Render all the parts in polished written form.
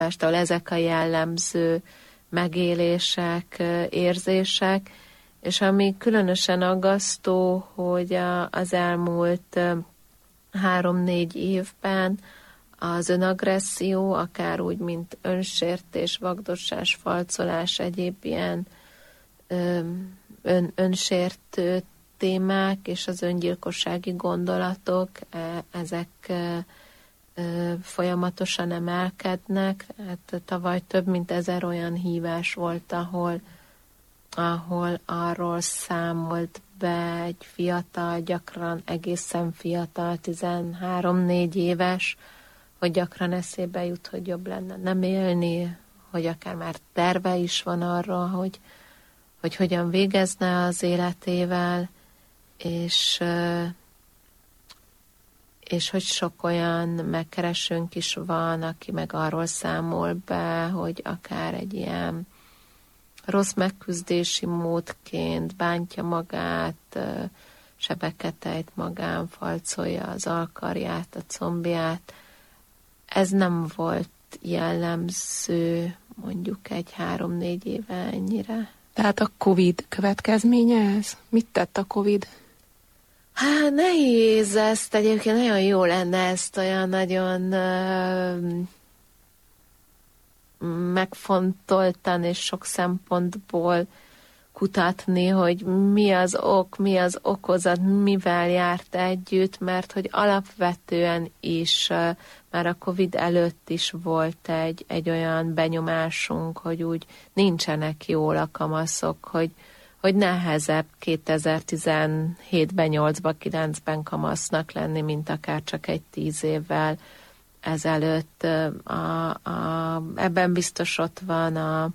ahol ezek a jellemző megélések, érzések, és ami különösen aggasztó, hogy az elmúlt 3-4 évben az önagresszió, akár úgy, mint önsértés, vagdossás, falcolás, egyéb ilyen önsértő témák és az öngyilkossági gondolatok, ezek folyamatosan emelkednek. Hát tavaly több mint 1000 olyan hívás volt, ahol arról számolt be egy fiatal, gyakran egészen fiatal, 13-4 éves, hogy gyakran eszébe jut, hogy jobb lenne nem élni, hogy akár már terve is van arra, hogy hogyan végezne az életével, és hogy sok olyan megkeresőnk is van, aki meg arról számol be, hogy akár egy ilyen rossz megküzdési módként bántja magát, sebeket ejt magán, falcolja az alkarját, a combját. Ez nem volt jellemző mondjuk egy 3-4 éve ennyire. Tehát a Covid következménye ez? Mit tett a Covid? Hát nehéz ezt, egyébként nagyon jó lenne ezt olyan nagyon megfontoltan és sok szempontból kutatni, hogy mi az ok, mi az okozat, mivel járt együtt, mert hogy alapvetően is már a Covid előtt is volt egy olyan benyomásunk, hogy úgy nincsenek jól a kamaszok, hogy nehezebb 2017-ben, 8-ban, 9-ben kamasznak lenni, mint akár csak egy 10 évvel ezelőtt. Ebben biztos ott van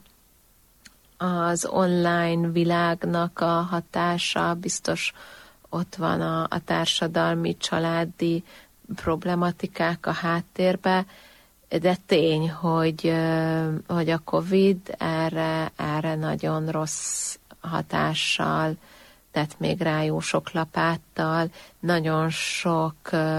az online világnak a hatása, biztos ott van a társadalmi, családi problematikák a háttérbe, de tény, hogy a Covid erre nagyon rossz hatással tett még rá, jó sok lapáttal, nagyon sok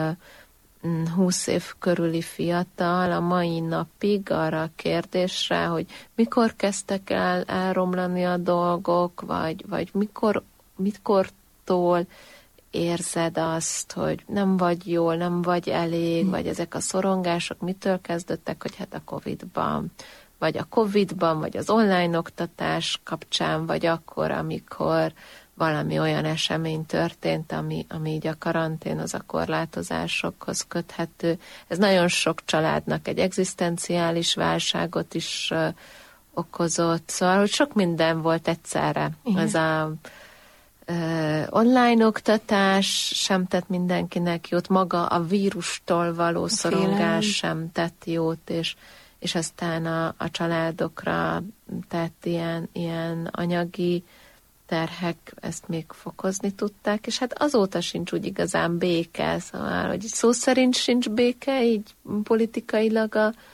20 év körüli fiatal a mai napig arra a kérdésre, hogy mikor kezdtek el elromlani a dolgok, vagy mikortól érzed azt, hogy nem vagy jól, nem vagy elég, vagy ezek a szorongások mitől kezdődtek, hogy hát a Covid-ban, vagy az online oktatás kapcsán, vagy akkor, amikor valami olyan esemény történt, ami így a karanténhoz, a korlátozásokhoz köthető. Ez nagyon sok családnak egy egzisztenciális válságot is okozott, szóval, hogy sok minden volt egyszerre. Igen. Az a online oktatás sem tett mindenkinek jót, maga a vírustól való szorongás sem tett jót, és aztán a családokra tett ilyen anyagi terhek ezt még fokozni tudták, és hát azóta sincs úgy igazán béke, szóval, hogy szó szerint sincs béke, így politikailag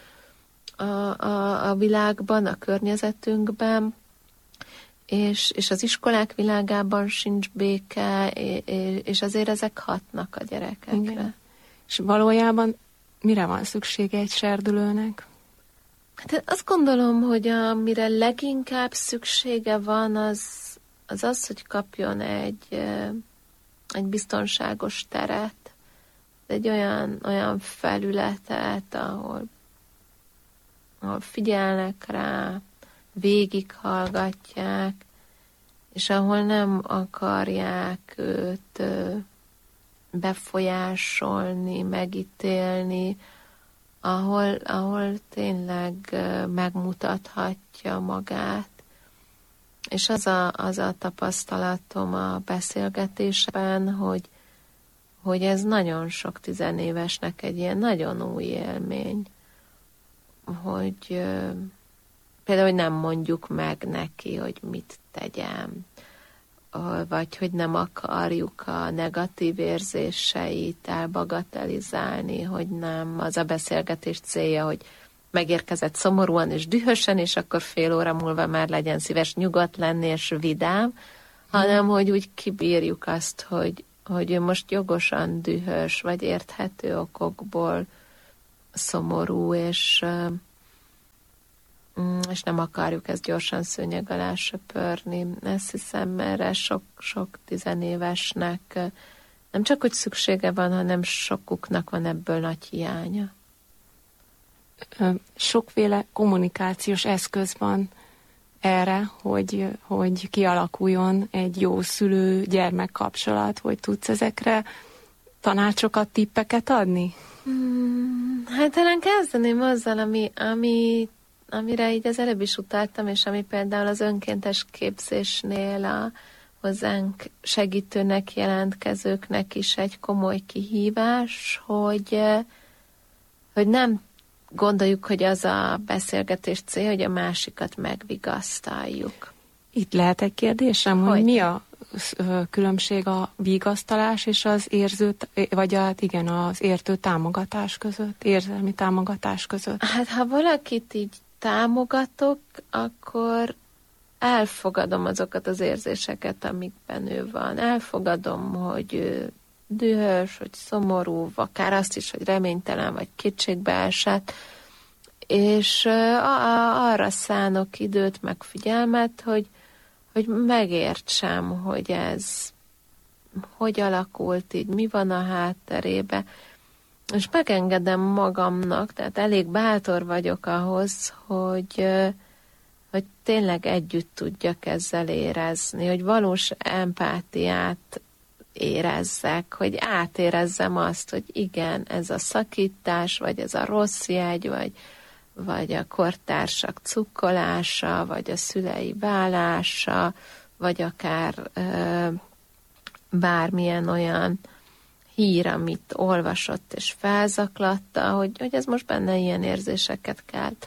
a világban, a környezetünkben, és az iskolák világában sincs béke, és azért ezek hatnak a gyerekekre. Igen. És valójában mire van szüksége egy serdülőnek? Hát azt gondolom, hogy amire leginkább szüksége van, az, hogy kapjon egy biztonságos teret, egy olyan felületet, ahol figyelnek rá, végighallgatják, és ahol nem akarják őt befolyásolni, megítélni, ahol tényleg megmutathatja magát. És az a tapasztalatom a beszélgetésben, hogy ez nagyon sok tizenévesnek egy ilyen nagyon új élmény, hogy például, hogy nem mondjuk meg neki, hogy mit tegyen, vagy hogy nem akarjuk a negatív érzéseit elbagatelizálni, hogy nem az a beszélgetés célja, hogy megérkezett szomorúan és dühösen, és akkor fél óra múlva már legyen szíves nyugodt lenni és vidám, hanem hogy úgy kibírjuk azt, hogy ő most jogosan dühös, vagy érthető okokból szomorú, és és nem akarjuk ezt gyorsan szőnyeg alá söpörni. Ezt hiszem, erre sok tizenévesnek nem csak, hogy szüksége van, hanem sokuknak van ebből nagy hiánya. Sokféle kommunikációs eszköz van erre, hogy kialakuljon egy jó szülő-gyermek kapcsolat, hogy tudsz ezekre tanácsokat, tippeket adni? Hát talán kezdeném azzal, amire így az előbb is utaltam, és ami például az önkéntes képzésnél a hozzánk segítőnek jelentkezőknek is egy komoly kihívás, hogy nem gondoljuk, hogy az a beszélgetés cél, hogy a másikat megvigasztaljuk. Itt lehet egy kérdésem, hogy mi a különbség a vigasztalás és az az értő támogatás között, érzelmi támogatás között? Hát ha valakit így támogatok, akkor elfogadom azokat az érzéseket, amikben ő van. Elfogadom, hogy ő dühös, hogy szomorú, akár azt is, hogy reménytelen, vagy kétségbeesett, és arra szánok időt, meg figyelmet, hogy megértsem, hogy ez hogy alakult így, mi van a hátterébe, és megengedem magamnak, tehát elég bátor vagyok ahhoz, hogy tényleg együtt tudjak ezzel érezni, hogy valós empátiát érezzek, hogy átérezzem azt, hogy igen, ez a szakítás, vagy ez a rossz jegy, vagy a kortársak cukkolása, vagy a szülei válása, vagy akár bármilyen olyan hír, amit olvasott és felzaklatta, hogy ez most benne ilyen érzéseket kelt.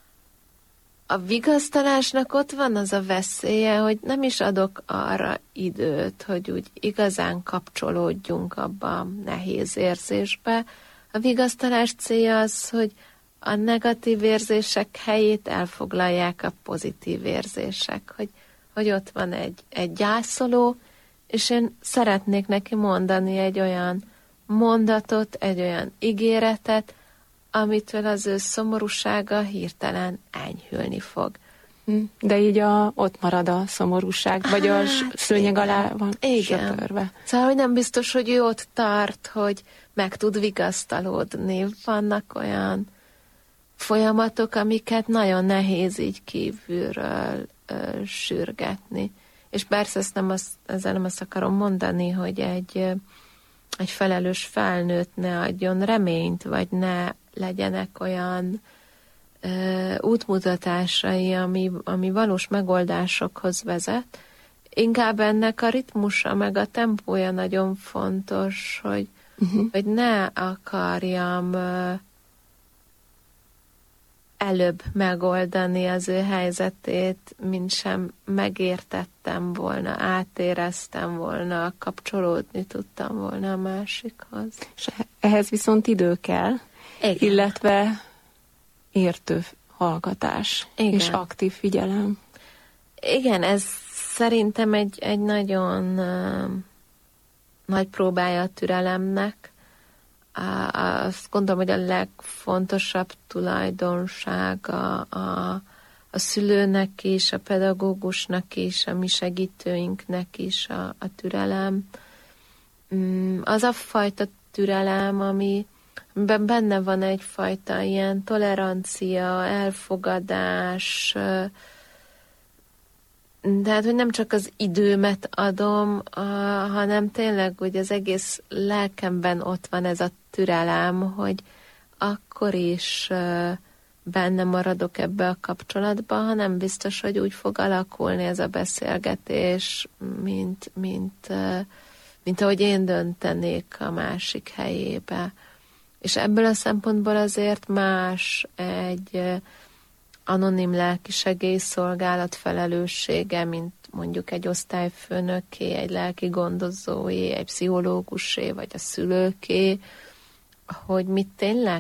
A vigasztalásnak ott van az a veszélye, hogy nem is adok arra időt, hogy úgy igazán kapcsolódjunk abba a nehéz érzésbe. A vigasztalás célja az, hogy a negatív érzések helyét elfoglalják a pozitív érzések, hogy ott van egy gyászoló, és én szeretnék neki mondani egy olyan mondatot, egy olyan ígéretet, amitől az ő szomorúsága hirtelen enyhülni fog. De így ott marad a szomorúság, vagy a szőnyeg alá van söpörve. Szóval, hogy nem biztos, hogy ő ott tart, hogy meg tud vigasztalódni. Vannak olyan folyamatok, amiket nagyon nehéz így kívülről sürgetni. És persze ezzel nem azt akarom mondani, hogy egy felelős felnőtt ne adjon reményt, vagy ne legyenek olyan útmutatásai, ami valós megoldásokhoz vezet. Inkább ennek a ritmusa, meg a tempója nagyon fontos, hogy ne akarjam előbb megoldani az ő helyzetét, mint sem megértettem volna, átéreztem volna, kapcsolódni tudtam volna a másikhoz. És ehhez viszont idő kell, igen. Illetve értő hallgatás, igen. És aktív figyelem. Igen, ez szerintem egy nagyon nagy próbája a türelemnek. Azt gondolom, hogy a legfontosabb tulajdonsága a szülőnek is, a pedagógusnak is, a mi segítőinknek is a türelem. Az a fajta türelem, amiben benne van egyfajta ilyen tolerancia, elfogadás, tehát, hogy nem csak az időmet adom, hanem tényleg, hogy az egész lelkemben ott van ez a türelem, hogy akkor is benne maradok ebbe a kapcsolatba, hanem biztos, hogy úgy fog alakulni ez a beszélgetés, mint ahogy én döntenék a másik helyébe. És ebből a szempontból azért más egy anonim lelki segélyszolgálat felelőssége, mint mondjuk egy osztályfőnöké, egy lelki gondozóé, egy pszichológusé, vagy a szülőké, hogy mi tényleg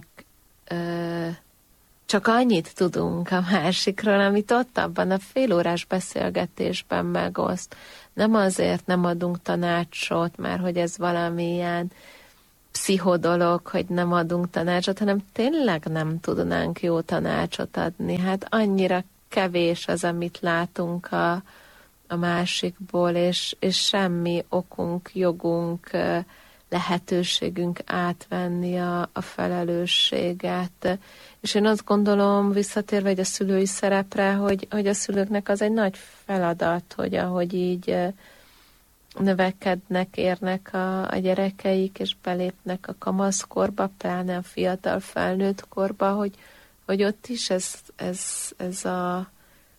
csak annyit tudunk a másikról, amit ott abban a félórás beszélgetésben megoszt. Nem azért nem adunk tanácsot, mert hogy ez valamilyen pszichodolog, hogy nem adunk tanácsot, hanem tényleg nem tudnánk jó tanácsot adni. Hát annyira kevés az, amit látunk a másikból, és semmi okunk, jogunk, lehetőségünk átvenni a felelősséget. És én azt gondolom, visszatérve egy a szülői szerepre, hogy a szülőknek az egy nagy feladat, hogy ahogy így növekednek, érnek a gyerekeik, és belépnek a kamaszkorba, pláne a fiatal felnőtt korba, hogy ott is ez a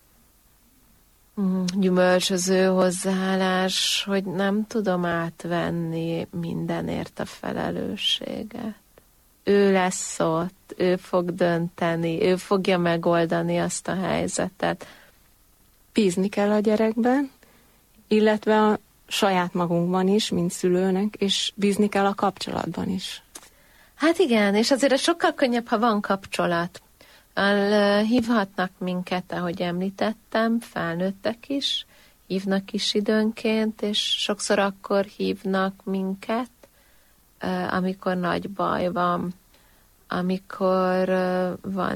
gyümölcsöző hozzáállás, hogy nem tudom átvenni mindenért a felelősséget. Ő lesz ott, ő fog dönteni, ő fogja megoldani azt a helyzetet. Bízni kell a gyerekben, illetve a saját magunkban is, mint szülőnek, és bízni kell a kapcsolatban is. Hát igen, és azért sokkal könnyebb, ha van kapcsolat. Hívhatnak minket, ahogy említettem, felnőttek is, hívnak is időnként, és sokszor akkor hívnak minket, amikor nagy baj van, amikor van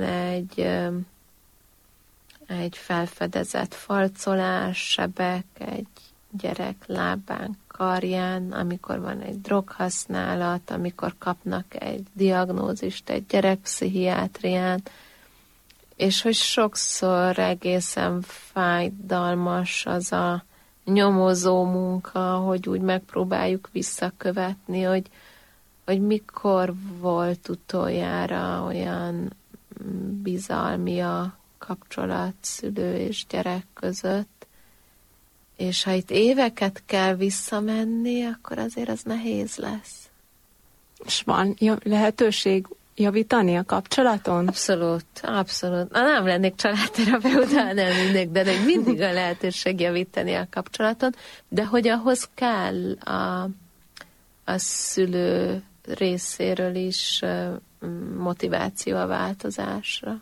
egy felfedezett falcolás, sebek, egy gyerek lábán, karján, amikor van egy droghasználat, amikor kapnak egy diagnózist egy gyerekpszichiátrián, és hogy sokszor egészen fájdalmas az a nyomozó munka, hogy úgy megpróbáljuk visszakövetni, hogy mikor volt utoljára olyan bizalmi a kapcsolat szülő és gyerek között, és ha itt éveket kell visszamenni, akkor azért az nehéz lesz. És van lehetőség javítani a kapcsolaton? Abszolút, abszolút. Nem lennék családterapeuta, nem mindig, de mindig a lehetőség javítani a kapcsolaton, de hogy ahhoz kell a szülő részéről is motiváció a változásra.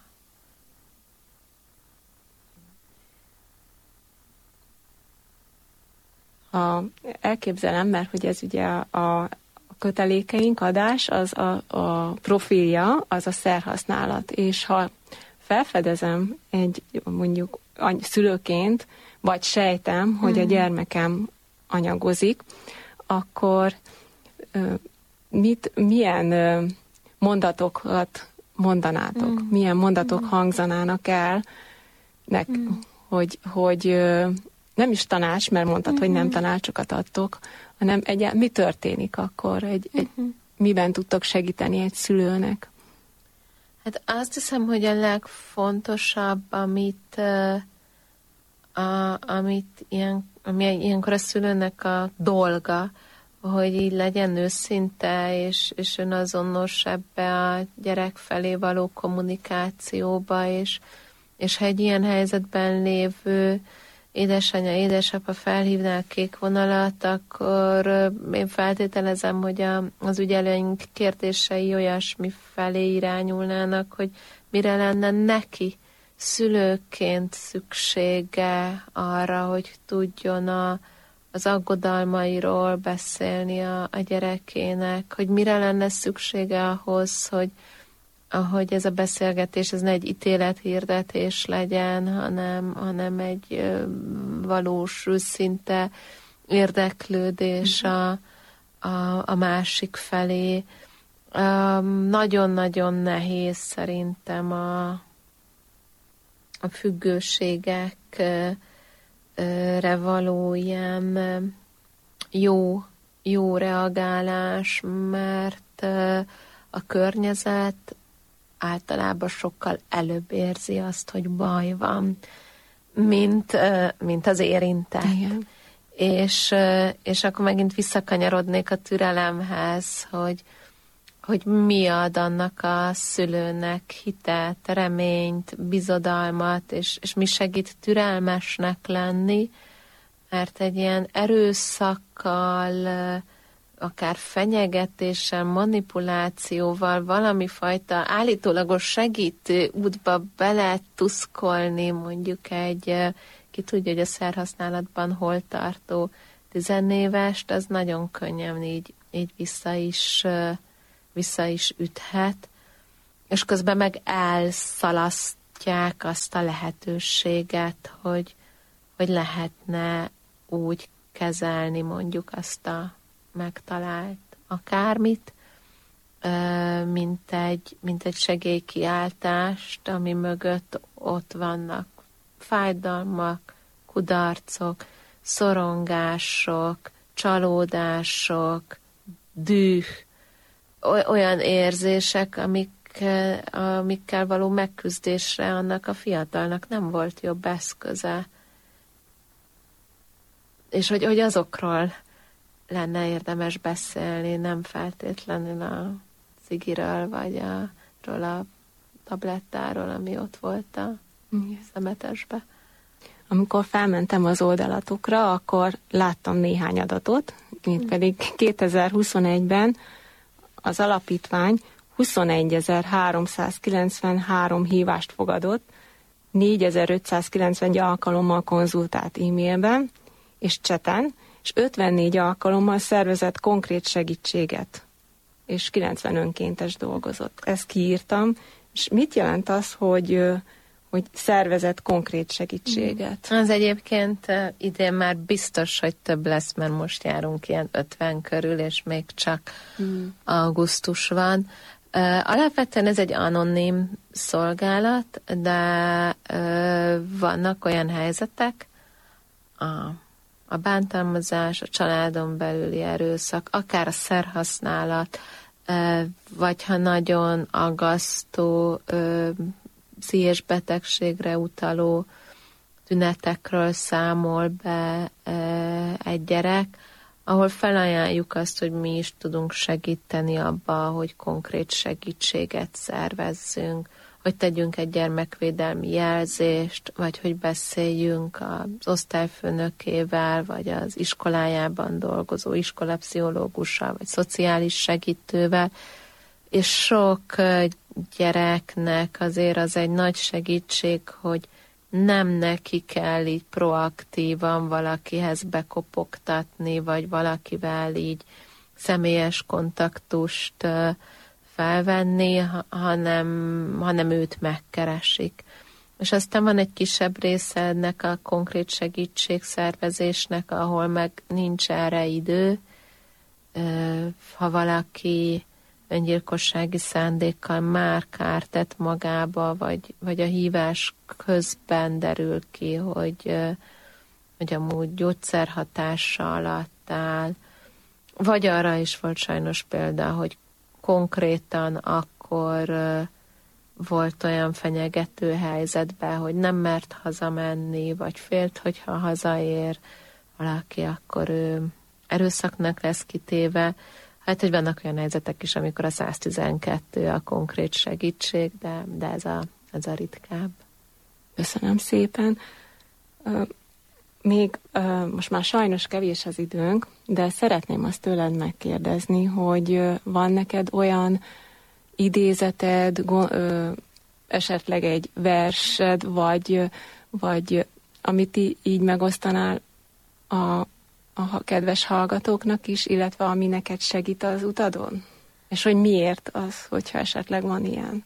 Elképzelem, mert hogy ez ugye a kötelékeink adás, az a profilja, az a szerhasználat, és ha felfedezem mondjuk szülőként, vagy sejtem, hogy a gyermekem anyagozik, akkor milyen mondatokat mondanátok? Milyen mondatok hangzanának el, hogy nem is tanács, mert mondtad, hogy nem tanácsokat adtok, hanem mi történik akkor? Miben tudtok segíteni egy szülőnek? Hát azt hiszem, hogy a legfontosabb, ami ilyenkor a szülőnek a dolga, hogy így legyen őszinte és önazonos ebbe a gyerek felé való kommunikációba, és ha egy ilyen helyzetben lévő édesanyja, édesapa felhívná a kék vonalat, akkor én feltételezem, hogy az ügyelőink kérdései olyasmi felé irányulnának, hogy mire lenne neki szülőként szüksége arra, hogy tudjon az aggodalmairól beszélni a gyerekének, hogy mire lenne szüksége ahhoz, hogy ez a beszélgetés ez ne egy ítélethirdetés legyen, hanem egy valós, őszinte érdeklődés a másik felé. Nagyon-nagyon nehéz szerintem a függőségekre való ilyen jó reagálás, mert a környezet általában sokkal előbb érzi azt, hogy baj van, mint az érintett. Igen. És akkor megint visszakanyarodnék a türelemhez, hogy mi ad annak a szülőnek hitet, reményt, bizodalmat, és mi segít türelmesnek lenni, mert egy ilyen erőszakkal, akár fenyegetéssel, manipulációval, valami fajta állítólagos segítő útba bele tuszkolni mondjuk ki tudja, hogy a szerhasználatban hol tartó 10 évest, az nagyon könnyen így vissza is üthet, és közben meg elszalasztja látják azt a lehetőséget, hogy lehetne úgy kezelni mondjuk azt a megtalált akármit, mint egy segélykiáltást, ami mögött ott vannak fájdalmak, kudarcok, szorongások, csalódások, düh, olyan érzések, amikkel való megküzdésre annak a fiatalnak nem volt jobb eszköze. És hogy azokról lenne érdemes beszélni, nem feltétlenül a cigiről, vagy arról a tablettáról, ami ott volt a szemetesbe. Amikor felmentem az oldalatokra, akkor láttam néhány adatot, mint pedig 2021-ben az alapítvány 21.393 hívást fogadott, 4.591 alkalommal konzultált e-mailben és chaten, és 54 alkalommal szervezett konkrét segítséget, és 90 önkéntes dolgozott. Ezt kiírtam, és mit jelent az, hogy szervezett konkrét segítséget? Az egyébként idén már biztos, hogy több lesz, mert most járunk ilyen 50 körül, és még csak augusztus van. Alapvetően ez egy anonim szolgálat, de vannak olyan helyzetek, a bántalmazás, a családon belüli erőszak, akár a szerhasználat, vagy ha nagyon aggasztó pszichés betegségre utaló tünetekről számol be egy gyerek, ahol felajánljuk azt, hogy mi is tudunk segíteni abba, hogy konkrét segítséget szervezzünk, hogy tegyünk egy gyermekvédelmi jelzést, vagy hogy beszéljünk az osztályfőnökével, vagy az iskolájában dolgozó iskolapszichológussal, vagy szociális segítővel, és sok gyereknek azért az egy nagy segítség, hogy nem neki kell így proaktívan valakihez bekopogtatni, vagy valakivel így személyes kontaktust felvenni, hanem őt megkeresik. És aztán van egy kisebb része ennek a konkrét segítségszervezésnek, ahol meg nincs erre idő. Ha valaki öngyilkossági szándékkal már kárt tett magába, vagy a hívás közben derül ki, hogy amúgy gyógyszerhatása alatt áll. Vagy arra is volt sajnos példa, hogy konkrétan akkor volt olyan fenyegető helyzetben, hogy nem mert hazamenni, vagy félt, hogyha hazaér valaki, akkor ő erőszaknak lesz kitéve. Hát, hogy vannak olyan helyzetek is, amikor a 112 a konkrét segítség, de ez a ritkább. Köszönöm szépen. Még most már sajnos kevés az időnk, de szeretném azt tőled megkérdezni, hogy van neked olyan idézeted, esetleg egy versed, vagy amit így megosztanál a kedves hallgatóknak is, illetve ami neked segít az utadon? És hogy miért az, hogyha esetleg van ilyen?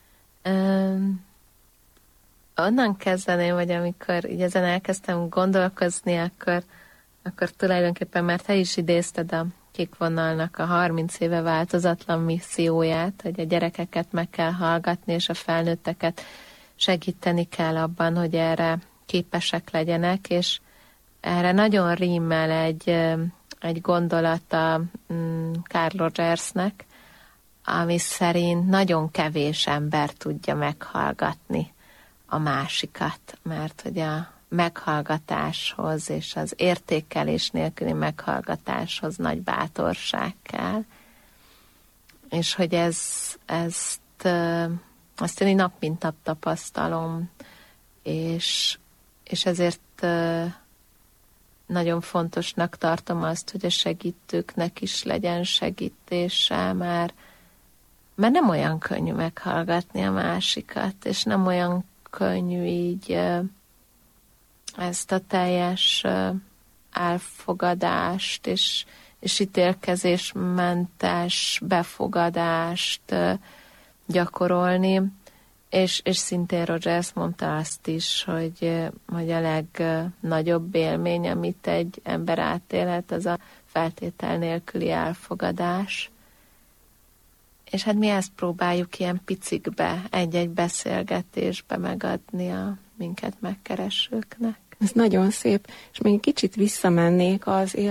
Onnan kezdeném, hogy amikor így ezen elkezdtem gondolkozni, akkor tulajdonképpen már te is idézted a Kék Vonalnak a 30 éve változatlan misszióját, hogy a gyerekeket meg kell hallgatni, és a felnőtteket segíteni kell abban, hogy erre képesek legyenek, és erre nagyon rímmel egy gondolata Carl Rogersnek, ami szerint nagyon kevés ember tudja meghallgatni a másikat, mert hogy a meghallgatáshoz és az értékelés nélküli meghallgatáshoz nagy bátorság kell. És hogy ezt én így nap mint nap tapasztalom, és ezért nagyon fontosnak tartom azt, hogy a segítőknek is legyen segítése, mert nem olyan könnyű meghallgatni a másikat, és nem olyan könnyű így ezt a teljes elfogadást és ítélkezésmentes befogadást gyakorolni, És szintén Rogers mondta azt is, hogy a legnagyobb élmény, amit egy ember átélhet, az a feltétel nélküli elfogadás. És hát mi ezt próbáljuk ilyen picikbe, egy-egy beszélgetésbe megadni a minket megkeresőknek. Ez nagyon szép, és még kicsit visszamennék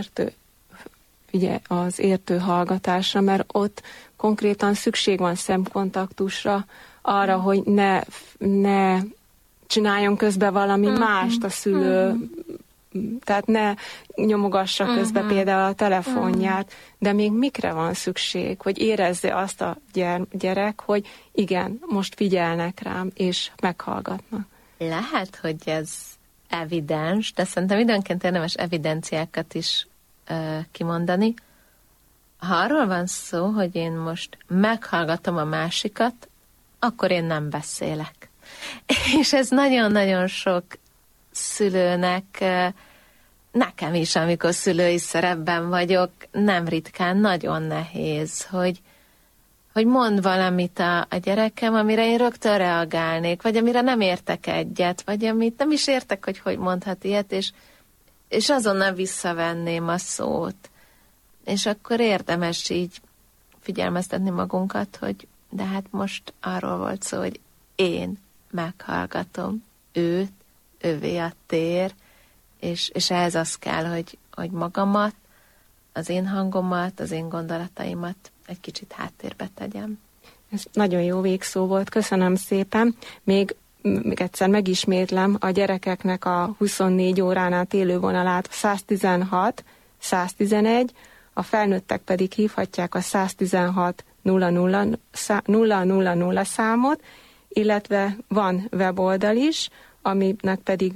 az értő hallgatásra, mert ott konkrétan szükség van szemkontaktusra, arra, hogy ne csináljon közben valami mást a szülő, tehát ne nyomogassa közben például a telefonját, de még mikre van szükség, hogy érezze azt a gyerek, hogy igen, most figyelnek rám, és meghallgatnak. Lehet, hogy ez evidens, de szerintem időnként érdemes evidenciákat is kimondani. Ha arról van szó, hogy én most meghallgatom a másikat, akkor én nem beszélek. És ez nagyon-nagyon sok szülőnek, nekem is, amikor szülői szerepben vagyok, nem ritkán nagyon nehéz, hogy mond valamit a gyerekem, amire én rögtön reagálnék, vagy amire nem értek egyet, vagy amit nem is értek, hogy mondhat ilyet, és azonnal visszavenném a szót. És akkor érdemes így figyelmeztetni magunkat, hogy de hát most arról volt szó, hogy én meghallgatom őt, ővé a tér, és ehhez az kell, hogy magamat, az én hangomat, az én gondolataimat egy kicsit háttérbe tegyem. Ez nagyon jó végszó volt, köszönöm szépen. Még egyszer megismétlem a gyerekeknek a 24 órán át élő vonalát, 116, 111, a felnőttek pedig hívhatják a 116 000 számot, illetve van weboldal is, aminek pedig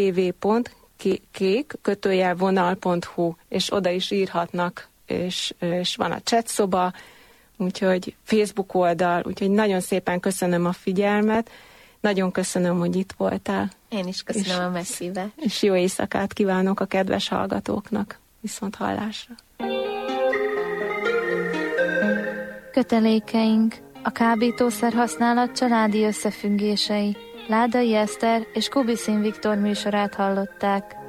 www.kék-vonal.hu, és oda is írhatnak, és van a chatszoba, úgyhogy Facebook oldal, úgyhogy nagyon szépen köszönöm a figyelmet, nagyon köszönöm, hogy itt voltál. Én is köszönöm a meghívást. És jó éjszakát kívánok a kedves hallgatóknak. Viszont hallásra. Kötelékeink. A kábítószer használat családi összefüggései. Ládai Eszter és Kubiszin Viktor műsorát hallották.